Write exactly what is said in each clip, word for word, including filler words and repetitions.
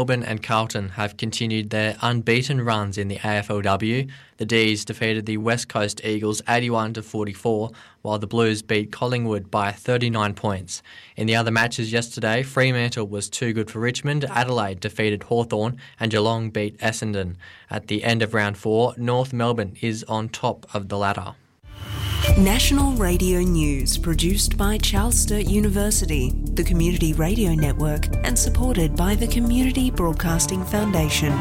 Melbourne and Carlton have continued their unbeaten runs in the A F L W. The D's defeated the West Coast Eagles eighty-one to forty-four, while the Blues beat Collingwood by thirty-nine points. In the other matches yesterday, Fremantle was too good for Richmond, Adelaide defeated Hawthorn, and Geelong beat Essendon. At the end of round four, North Melbourne is on top of the ladder. National Radio News, produced by Charles Sturt University, the Community Radio Network, and supported by the Community Broadcasting Foundation.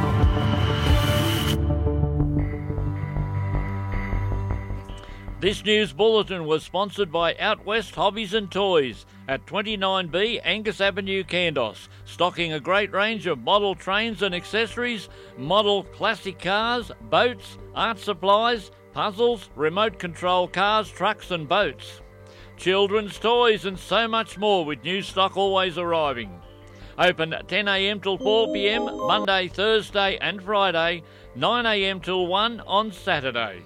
This news bulletin was sponsored by Out West Hobbies and Toys at twenty-nine B Angus Avenue, Kandos, stocking a great range of model trains and accessories, model classic cars, boats, art supplies, puzzles, remote control cars, trucks and boats, children's toys and so much more, with new stock always arriving. Open ten a m till four p m Monday, Thursday and Friday, nine a m till one on Saturdays.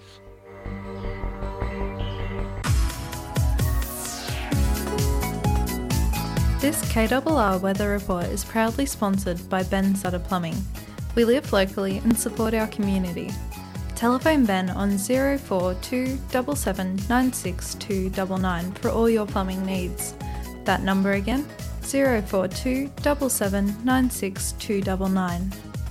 This K R R Weather Report is proudly sponsored by Ben Sutter Plumbing. We live locally and support our community. Telephone Ben on zero four two seven seven nine six two nine nine for all your plumbing needs. That number again, zero four two seven seven nine six two nine nine.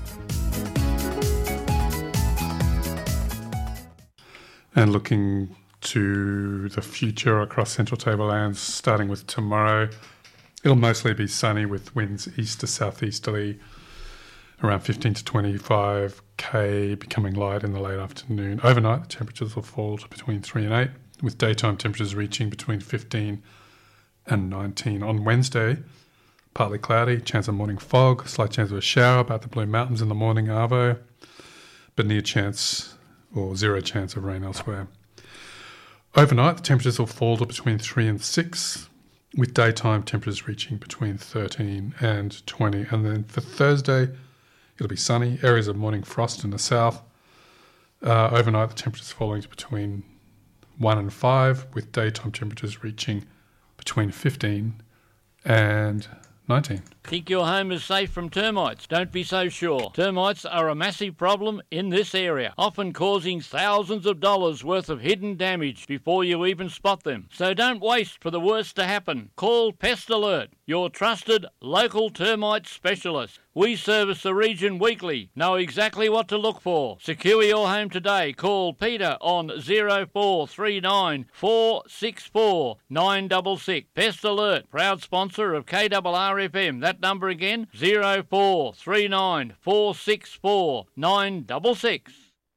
And looking to the future across Central Tablelands, starting with tomorrow, it'll mostly be sunny with winds east to southeasterly, around fifteen to twenty-five k, becoming light in the late afternoon. Overnight, the temperatures will fall to between three and eight, with daytime temperatures reaching between fifteen and nineteen. On Wednesday, partly cloudy, chance of morning fog, slight chance of a shower about the Blue Mountains in the morning, Arvo, but near chance or zero chance of rain elsewhere. Overnight, the temperatures will fall to between three and six, with daytime temperatures reaching between thirteen and twenty. And then for Thursday, it'll be sunny, areas of morning frost in the south. Uh, overnight, the temperatures falling to between one and five, with daytime temperatures reaching between fifteen and nineteen. Think your home is safe from termites? Don't be so sure. Termites are a massive problem in this area, often causing thousands of dollars worth of hidden damage before you even spot them. So don't waste for the worst to happen. Call Pest Alert, your trusted local termite specialist. We service the region weekly. Know exactly what to look for. Secure your home today. Call Peter on zero four three nine four six four nine six six. Pest Alert, proud sponsor of K R R F M. That number again, zero four three nine four six four nine six six.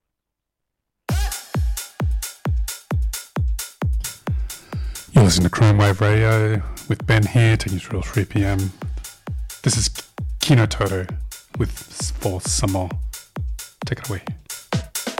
You're listening to Chrome Wave Radio with Ben here, taking you through till three p m. This is Kino Toto with For Some More. Take it away.